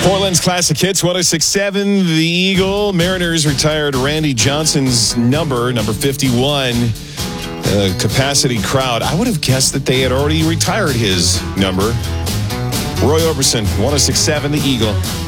Portland's Classic Hits, 106.7. The Eagle. Mariners retired Randy Johnson's number 51. Capacity crowd. I would have guessed that they had already retired his number. Roy Orbison, 106.7. The Eagle.